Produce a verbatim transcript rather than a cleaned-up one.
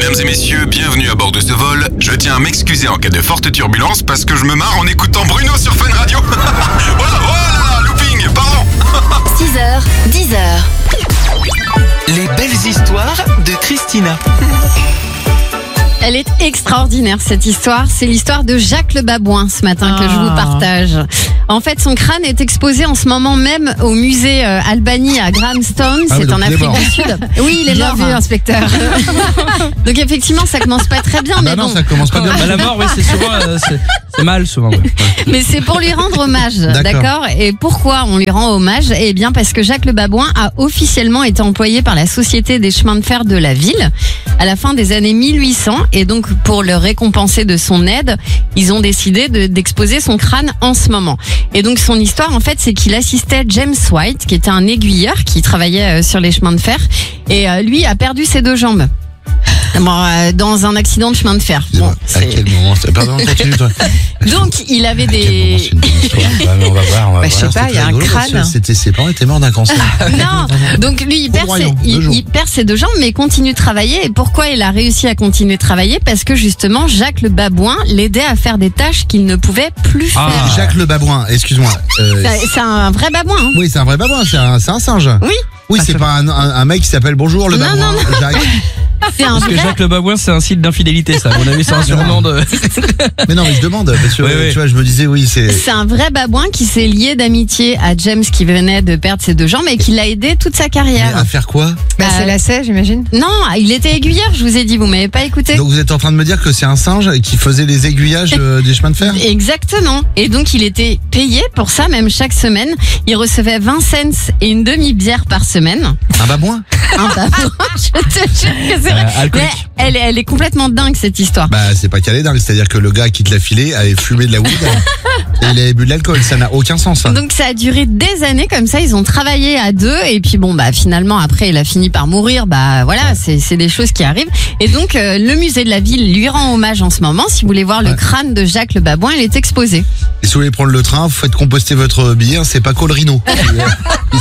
Mesdames et messieurs, bienvenue à bord de ce vol. Je tiens à m'excuser en cas de forte turbulence parce que je me marre en écoutant Bruno sur Fun Radio. Voilà, voilà, looping, pardon. six heures, dix heures. Les belles histoires de Christina. Elle est extraordinaire cette histoire, c'est l'histoire de Jacques le Babouin ce matin que je vous partage. En fait, son crâne est exposé en ce moment même au musée euh, Albany à Grahamstown, Ah oui, c'est donc en il est Afrique mort. du Sud. Oui, il est Bien mort, vu, hein. inspecteur. Donc effectivement, ça commence pas très bien, mais Bah non, bon. ça commence pas bien. Bah, la mort, oui, c'est souvent, euh, c'est, c'est mal souvent. Ouais. Mais c'est pour lui rendre hommage, D'accord. d'accord. Et pourquoi on lui rend hommage? Eh bien parce que Jacques le Babouin a officiellement été employé par la Société des chemins de fer de la ville à la fin des années mille huit cents. Et donc pour le récompenser de son aide, ils ont décidé de, d'exposer son crâne en ce moment. Et donc son histoire, en fait, c'est qu'il assistait James White, qui était un aiguilleur qui travaillait euh, sur les chemins de fer. Et euh, lui a perdu ses deux jambes. Bon, euh, dans un accident de chemin de fer. Bon, à c'est- quel moment c'est- Pardon, continue toi. donc il avait À quel moment des... c'est une bonne histoire Bah, mais on va voir, on va Bah, je voir. sais pas, C'était il y a un rigolo parce que crâne. C'était ses parents étaient morts d'un cancer. Non, donc lui il perd, ses, Foudroyant, il, deux jours. il perd ses deux jambes mais il continue de travailler. Et pourquoi il a réussi à continuer de travailler? Parce que justement Jacques le Babouin l'aidait à faire des tâches qu'il ne pouvait plus faire. Ah. Jacques le Babouin, excuse-moi. Euh, C'est- C'est un vrai babouin. Hein. oui, c'est un vrai babouin, c'est un, c'est un singe. Oui. Oui, Ah, c'est je- pas un, un, un mec qui s'appelle Bonjour le Non, babouin, non, Jacques. C'est un Parce que vrai. Jacques le Babouin, c'est un site d'infidélité, ça. À mon avis, c'est un surnom de. Mais non, mais je demande parce que Oui, euh, oui. tu vois, je me disais oui, c'est C'est un vrai babouin qui s'est lié d'amitié à James qui venait de perdre ses deux jambes et qui l'a aidé toute sa mais carrière. à faire quoi? Bah, Euh, c'est lacet, j'imagine. Non, il était aiguilleur, je vous ai dit, vous m'avez pas écouté. Donc vous êtes en train de me dire que c'est un singe qui faisait les aiguillages euh, des chemins de fer? Exactement. Et donc il était payé pour ça, même chaque semaine. Il recevait vingt cents et une demi-bière par semaine. Un babouin? Un babouin, je te jure que c'est vrai. Euh, alcoolique. Mais elle, est- elle est complètement dingue cette histoire. Bah c'est pas qu'elle est dingue, c'est-à-dire que le gars qui te l'a filé avait fumé de la weed et il avait bu de l'alcool, ça n'a aucun sens. Ça. Donc ça a duré des années comme ça, ils ont travaillé à deux et puis bon bah finalement après il a fini par mourir, bah voilà, c'est c'est des choses qui arrivent. Et donc euh, le musée de la ville lui rend hommage en ce moment. Si vous voulez voir le Ouais. crâne de Jacques le Babouin, il est exposé. Et si vous voulez prendre le train, vous faites composter votre billet, hein, c'est pas Colrino.